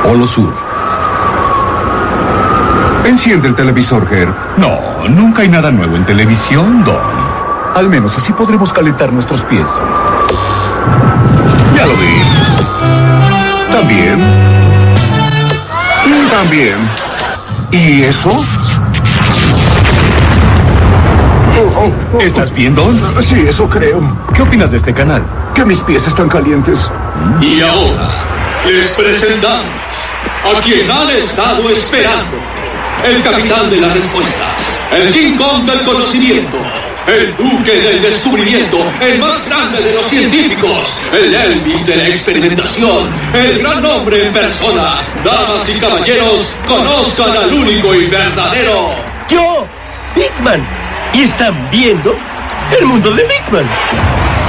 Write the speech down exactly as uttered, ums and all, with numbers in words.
Polo Sur. Enciende el televisor, Ger. No, nunca hay nada nuevo en televisión, Don. Al menos así podremos calentar nuestros pies. Ya lo ves. También. También. ¿Y eso? Oh, oh, oh. ¿Estás bien, Don? Sí, eso creo. ¿Qué opinas de este canal? Que mis pies están calientes. Y ahora les presentamos a quien han estado esperando. El capitán de las respuestas, el King Kong del conocimiento, el duque del descubrimiento, el más grande de los científicos, el Elvis de la experimentación, el gran hombre en persona. Damas y caballeros, conozcan al único y verdadero. Yo, Big Man. Y están viendo el mundo de Big Man.